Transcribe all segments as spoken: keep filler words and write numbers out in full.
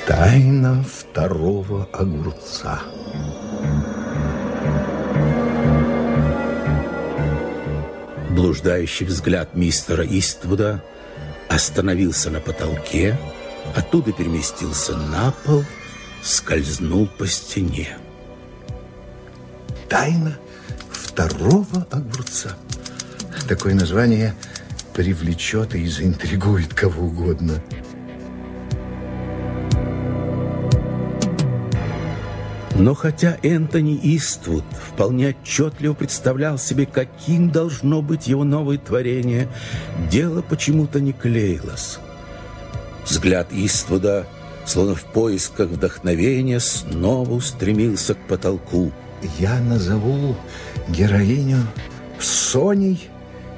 Тайна второго огурца. Блуждающий взгляд мистера Иствуда остановился на потолке, оттуда переместился на пол, скользнул по стене. Тайна второго огурца. Такое название привлечет и заинтригует кого угодно. Но хотя Энтони Иствуд вполне отчетливо представлял себе, каким должно быть его новое творение, дело почему-то не клеилось. Взгляд Иствуда, словно в поисках вдохновения, снова устремился к потолку. Я назову героиню Соней,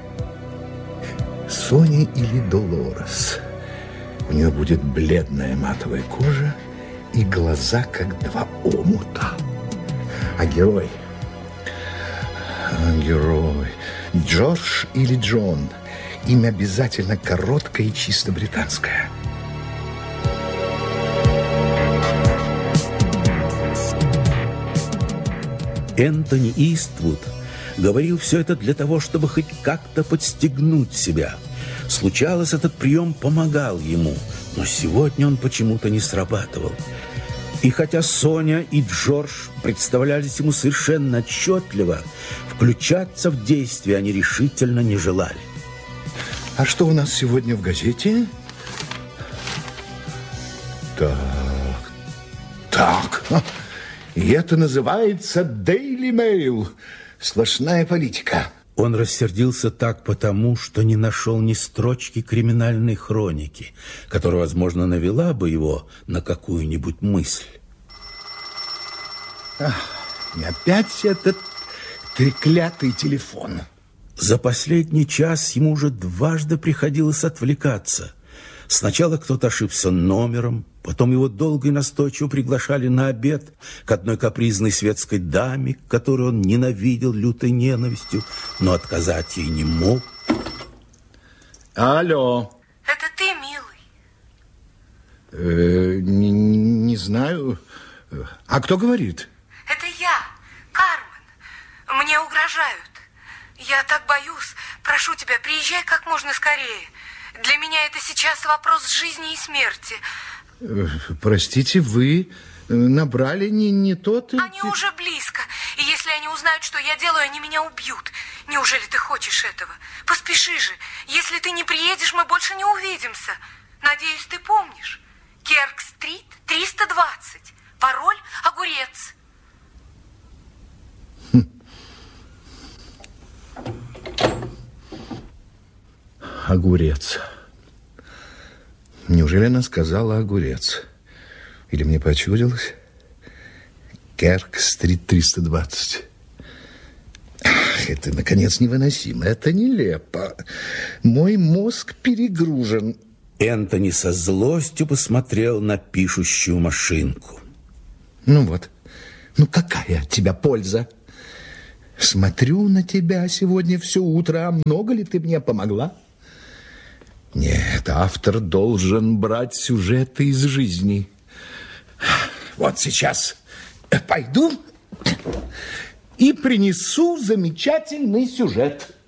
Соней или Долорес. У нее будет бледная матовая кожа и глаза, как два омута. А герой? А герой. Джордж или Джон. Имя обязательно короткое и чисто британское. Энтони Иствуд говорил все это для того, чтобы хоть как-то подстегнуть себя. Случалось, этот прием помогал ему, но сегодня он почему-то не срабатывал. И хотя Соня и Джордж представлялись ему совершенно отчетливо, включаться в действие они решительно не желали. А что у нас сегодня в газете? Так, так, и это называется Daily Mail. Сплошная политика. Он рассердился так потому, что не нашел ни строчки криминальной хроники, которая, возможно, навела бы его на какую-нибудь мысль. Ах, и опять этот треклятый телефон. За последний час ему уже дважды приходилось отвлекаться. Сначала кто-то ошибся номером, потом его долго и настойчиво приглашали на обед к одной капризной светской даме, которую он ненавидел лютой ненавистью, но отказать ей не мог. Алло. Это ты, милый? Э, не, не знаю. А кто говорит? Это я, Кармен. Мне угрожают. Я так боюсь. Прошу тебя, приезжай как можно скорее. Для меня это сейчас вопрос жизни и смерти. Простите, вы набрали не, не тот... Они уже близко. И если они узнают, что я делаю, они меня убьют. Неужели ты хочешь этого? Поспеши же. Если ты не приедешь, мы больше не увидимся. Надеюсь, ты помнишь. Керк-стрит, триста двадцать. Пароль – огурец. Хм. Огурец. Неужели она сказала огурец? Или мне почудилось? Керк-стрит триста двадцать. Ах, это, наконец, невыносимо. Это нелепо. Мой мозг перегружен. Энтони со злостью посмотрел на пишущую машинку. Ну вот. Ну какая от тебя польза? Смотрю на тебя сегодня все утро. А много ли ты мне помогла? Нет, автор должен брать сюжеты из жизни. Вот сейчас пойду и принесу замечательный сюжет.